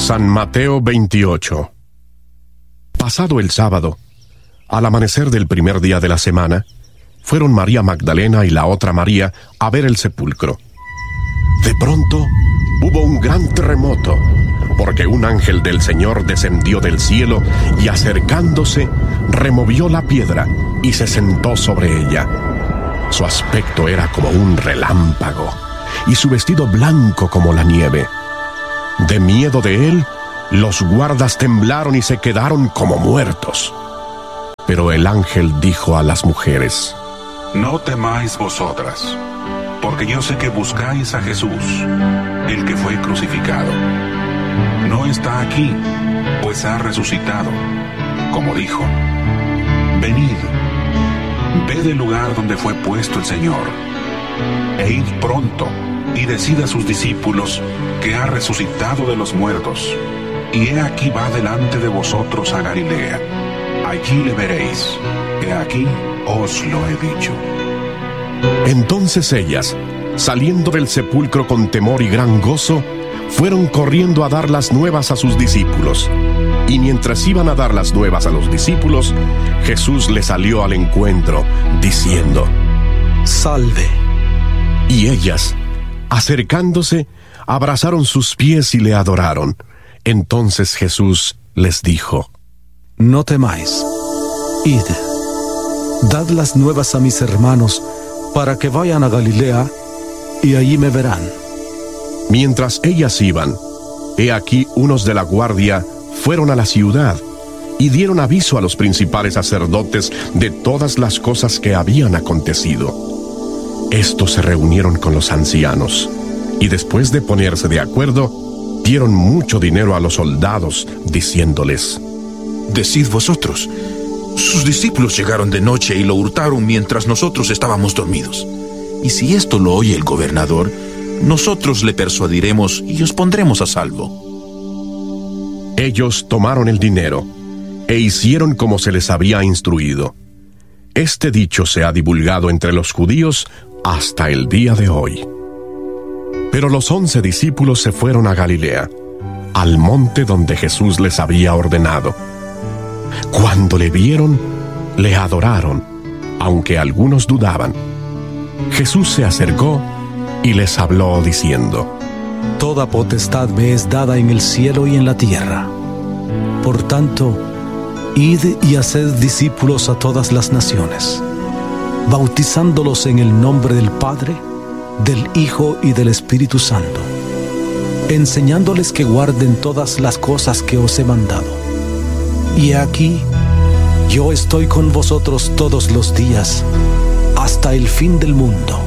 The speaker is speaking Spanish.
San Mateo 28. Pasado el sábado, al amanecer del primer día de la semana, fueron María Magdalena y la otra María a ver el sepulcro. De pronto, hubo un gran terremoto, porque un ángel del Señor descendió del cielo y acercándose, removió la piedra y se sentó sobre ella. Su aspecto era como un relámpago, y su vestido blanco como la nieve. De miedo de él, los guardas temblaron y se quedaron como muertos. Pero el ángel dijo a las mujeres: No temáis vosotras, porque yo sé que buscáis a Jesús, el que fue crucificado. No está aquí, pues ha resucitado, como dijo. Venid, ved el lugar donde fue puesto el Señor, e id pronto, y decid a sus discípulos que ha resucitado de los muertos, y he aquí va delante de vosotros a Galilea. Allí le veréis, he aquí os lo he dicho. Entonces ellas, saliendo del sepulcro con temor y gran gozo, fueron corriendo a dar las nuevas a sus discípulos. Y mientras iban a dar las nuevas a los discípulos, Jesús les salió al encuentro, diciendo: Salve. Y ellas, acercándose, abrazaron sus pies y le adoraron. Entonces Jesús les dijo: No temáis. Id, dad las nuevas a mis hermanos, para que vayan a Galilea, y allí me verán. Mientras ellas iban, he aquí unos de la guardia fueron a la ciudad, y dieron aviso a los principales sacerdotes de todas las cosas que habían acontecido. Estos se reunieron con los ancianos, y después de ponerse de acuerdo, dieron mucho dinero a los soldados, diciéndoles: Decid vosotros, sus discípulos llegaron de noche y lo hurtaron mientras nosotros estábamos dormidos. Y si esto lo oye el gobernador, nosotros le persuadiremos y os pondremos a salvo. Ellos tomaron el dinero, e hicieron como se les había instruido. Este dicho se ha divulgado entre los judíos hasta el día de hoy. Pero los 11 discípulos se fueron a Galilea, al monte donde Jesús les había ordenado. Cuando le vieron, le adoraron, aunque algunos dudaban. Jesús se acercó y les habló diciendo: Toda potestad me es dada en el cielo y en la tierra. Por tanto, id y haced discípulos a todas las naciones, bautizándolos en el nombre del Padre, del Hijo y del Espíritu Santo, enseñándoles que guarden todas las cosas que os he mandado. Y aquí, yo estoy con vosotros todos los días, hasta el fin del mundo.